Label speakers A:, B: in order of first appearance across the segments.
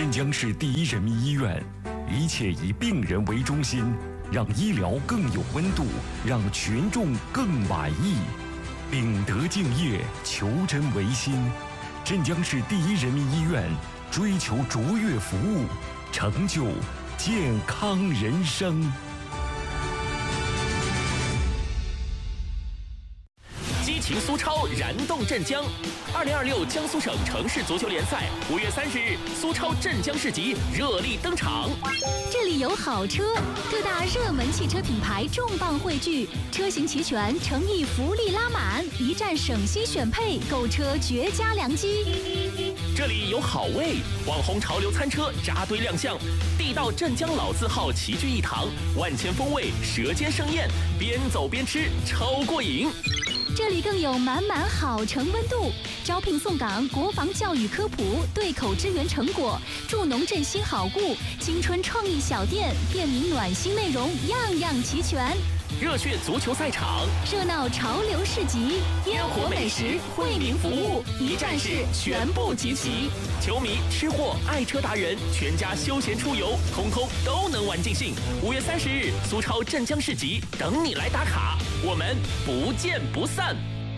A: 镇江市第一人民医院，一切以病人为中心，让医疗更有温度，让群众更满意。秉德敬业，求真为心。镇江市第一人民医院追求卓越服务，成就健康人生。
B: 激情苏超，燃动镇江。2026江苏省城市足球联赛5月30日，苏超镇江市集热力登场。
C: 这里有好车，各大热门汽车品牌重磅汇聚，车型齐全，诚意福利拉满，一站省心选配，购车绝佳良机。
B: 这里有好味，网红潮流餐车扎堆亮相，地道镇江老字号齐聚一堂，万千风味，舌尖盛宴，边走边吃，超过瘾。
C: 这里更有满满好城温度，招聘送岗，国防教育科普，对口支援成果，助农振兴好故，青春创意小店，便民暖心内容，样样齐全。
B: 热血足球赛场，
C: 热闹潮流市集，烟火美食，惠民服务，一站式全部集齐。
B: 球迷、吃货、爱车达人，全家休闲出游，通通都能玩尽兴。5月30日，苏超镇江市集等你来打卡，我们不见不散。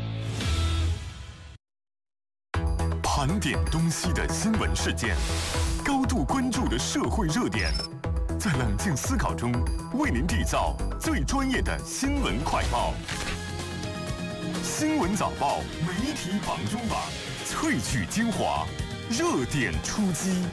D: 盘点东西的新闻事件，高度关注的社会热点，在冷静思考中为您缔造最专业的新闻快报。新闻早报媒体榜中榜，萃取精华，热点出击。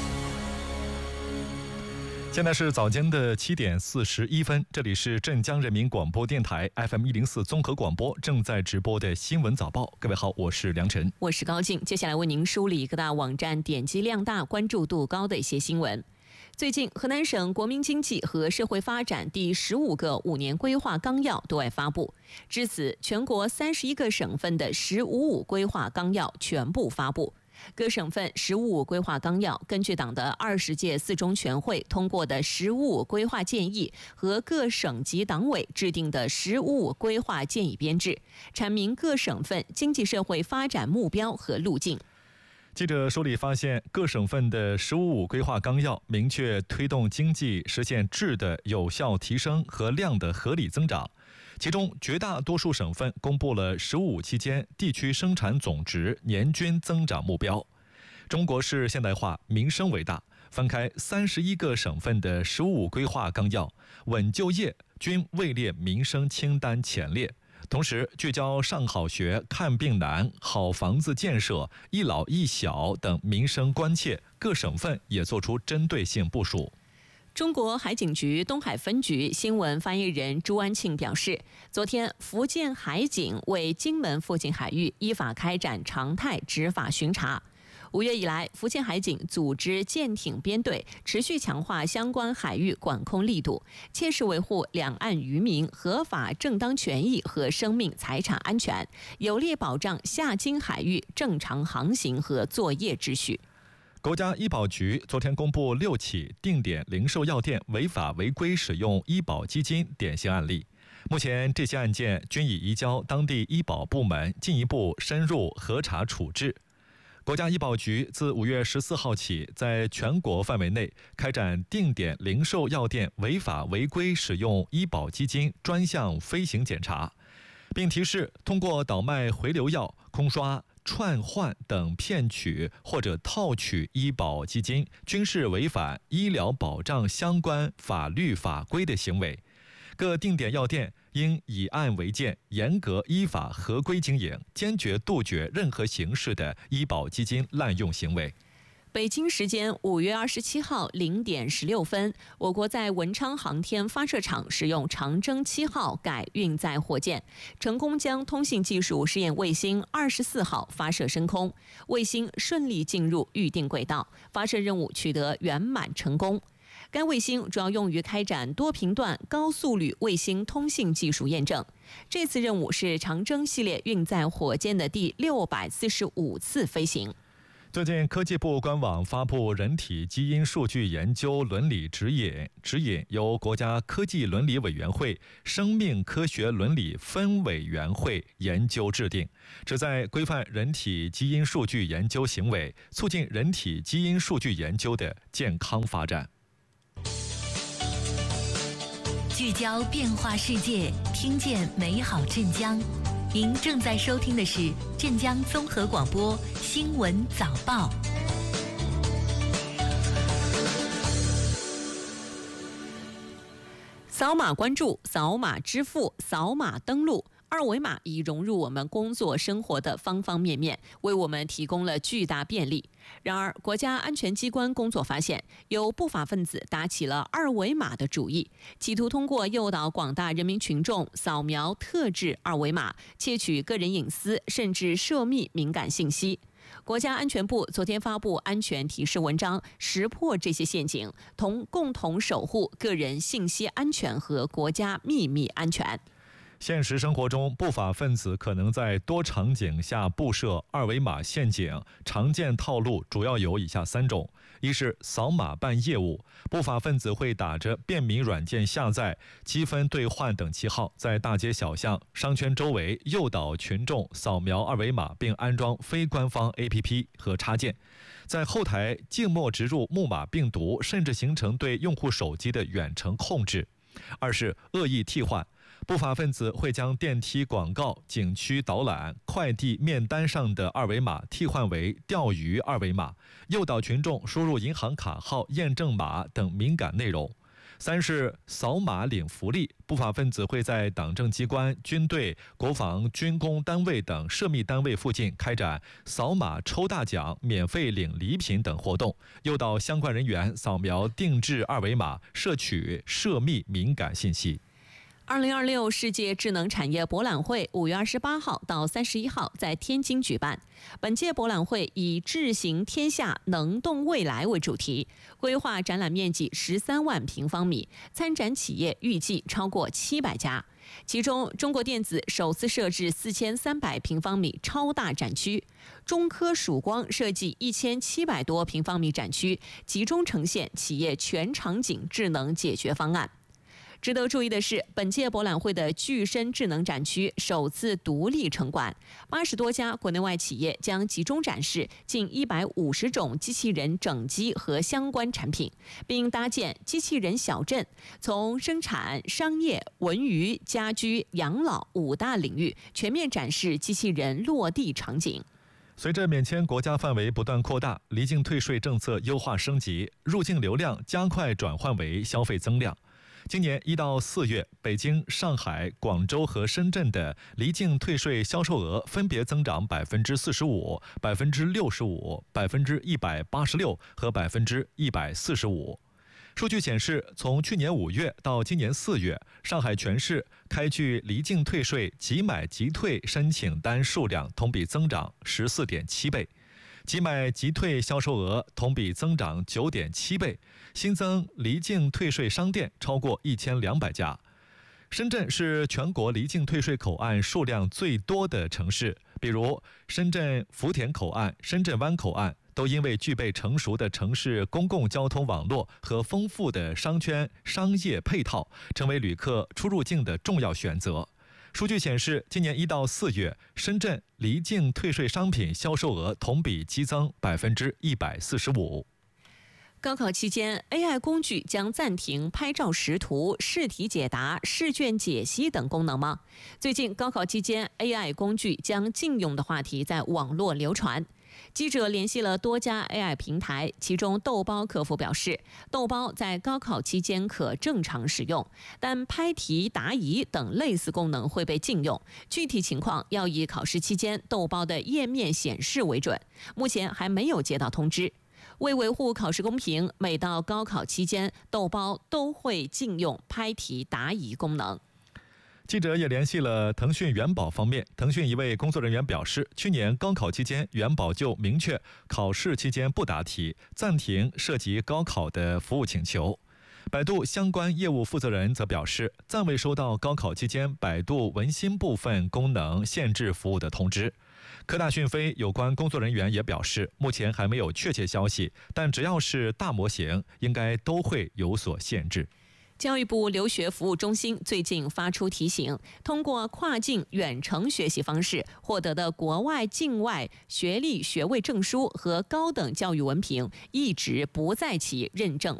E: 现在是早间的7点41分，这里是镇江人民广播电台 FM104 综合广播正在直播的新闻早报。各位好，我是梁晨，
F: 我是高静。接下来为您梳理各大网站点击量大、关注度高的一些新闻。最近，河南省国民经济和社会发展第15个5年规划纲要对外发布，至此，全国31个省份的“15·5”规划纲要全部发布。各省份“15·5”规划纲要根据党的20届4中全会通过的“15·5”规划建议和各省级党委制定的“15·5”规划建议编制，阐明各省份经济社会发展目标和路径。
E: 记者梳理发现，各省份的“15·5”规划纲要明确推动经济实现质的有效提升和量的合理增长。其中，绝大多数省份公布了“15·5”期间地区生产总值年均增长目标。中国式现代化，民生伟大。翻开31个省份的“15·5”规划纲要，稳就业均位列民生清单前列。同时，聚焦上好学、看病难、好房子建设、一老一小等民生关切，各省份也做出针对性部署。
F: 中国海警局东海分局新闻发言人朱安庆表示，昨天福建海警为金门附近海域依法开展常态执法巡查。5月以来，福建海警组织舰艇编队，持续强化相关海域管控力度，切实维护两岸渔民合法正当权益和生命财产安全，有力保障下金海域正常航行和作业秩序。
E: 国家医保局昨天公布6起定点零售药店违法违规使用医保基金典型案例。目前这些案件均已移交当地医保部门进一步深入核查处置。国家医保局自5月14号起，在全国范围内开展定点零售药店违法违规使用医保基金专项飞行检查，并提示通过倒卖回流药、空刷、串换等骗取或者套取医保基金，均是违反医疗保障相关法律法规的行为。各定点药店应以案为鉴，严格依法合规经营，坚决杜绝任何形式的医保基金滥用行为。
F: 北京时间5月27号0点16分，我国在文昌航天发射场使用长征7号改运载火箭，成功将通信技术试验卫星24号发射升空，卫星顺利进入预定轨道，发射任务取得圆满成功。该卫星主要用于开展多频段高速率卫星通信技术验证。这次任务是长征系列运载火箭的第645次飞行。
E: 最近，科技部官网发布人体基因数据研究伦理指引由国家科技伦理委员会、生命科学伦理分委员会研究制定，旨在规范人体基因数据研究行为，促进人体基因数据研究的健康发展。
G: 聚焦变化世界，听见美好镇江。您正在收听的是镇江综合广播新闻早报。
F: 扫码关注、扫码支付、扫码登录，二维码已融入我们工作生活的方方面面，为我们提供了巨大便利。然而，国家安全机关工作发现，有不法分子打起了二维码的主意，企图通过诱导广大人民群众扫描特制二维码，窃取个人隐私，甚至涉密敏感信息。国家安全部昨天发布安全提示文章，识破这些陷阱，共同守护个人信息安全和国家秘密安全。
E: 现实生活中，不法分子可能在多场景下布设二维码陷阱，常见套路主要有以下3种：一是扫码办业务，不法分子会打着便民软件下载、积分兑换等旗号，在大街小巷、商圈周围诱导群众扫描二维码，并安装非官方 APP 和插件，在后台静默植入木马病毒，甚至形成对用户手机的远程控制。二是恶意替换，不法分子会将电梯广告、景区导览、快递面单上的二维码替换为钓鱼二维码，诱导群众输入银行卡号、验证码等敏感内容。三是扫码领福利，不法分子会在党政机关、军队、国防、军工单位等涉密单位附近开展扫码抽大奖、免费领礼品等活动，诱导相关人员扫描定制二维码，摄取涉密敏感信息。
F: 2026世界智能产业博览会5月28号到31号在天津举办。本届博览会以"智行天下，能动未来"为主题，规划展览面积13万平方米，参展企业预计超过700家。其中，中国电子首次设置4300平方米超大展区，中科曙光设计1700多平方米展区，集中呈现企业全场景智能解决方案。值得注意的是，本届博览会的具身智能展区首次独立承管，80多家国内外企业将集中展示近150种机器人整机和相关产品，并搭建机器人小镇，从生产、商业、文娱、家居、养老5大领域全面展示机器人落地场景。
E: 随着免签国家范围不断扩大，离境退税政策优化升级，入境流量加快转换为消费增量。今年1到4月，北京、上海、广州和深圳的离境退税销售额分别增长45%、65%、186%和145%。数据显示，从去年5月到今年4月，上海全市开具离境退税即买即退申请单数量同比增长14.7倍。即买即退销售额同比增长9.7倍，新增离境退税商店超过1200家。深圳是全国离境退税口岸数量最多的城市，比如深圳福田口岸、深圳湾口岸都因为具备成熟的城市公共交通网络和丰富的商圈商业配套，成为旅客出入境的重要选择。数据显示，今年1到4月，深圳离境退税商品销售额同比激增145%。
F: 高考期间 ，AI 工具将暂停拍照识图、试题解答、试卷解析等功能吗？最近高考期间 ，AI 工具将禁用的话题在网络流传。记者联系了多家 AI 平台，其中豆包客服表示，豆包在高考期间可正常使用，但拍题、答疑等类似功能会被禁用。具体情况要以考试期间豆包的页面显示为准。目前还没有接到通知。为维护考试公平，每到高考期间，豆包都会禁用拍题、答疑功能。
E: 记者也联系了腾讯元宝方面，腾讯一位工作人员表示，去年高考期间，元宝就明确考试期间不答题，暂停涉及高考的服务请求。百度相关业务负责人则表示，暂未收到高考期间百度文心部分功能限制服务的通知。 科大讯飞有关工作人员也表示，目前还没有确切消息，但只要是大模型，应该都会有所限制。
F: 教育部留学服务中心最近发出提醒，通过跨境远程学习方式获得的国外境外学历学位证书和高等教育文凭，一直不在其认证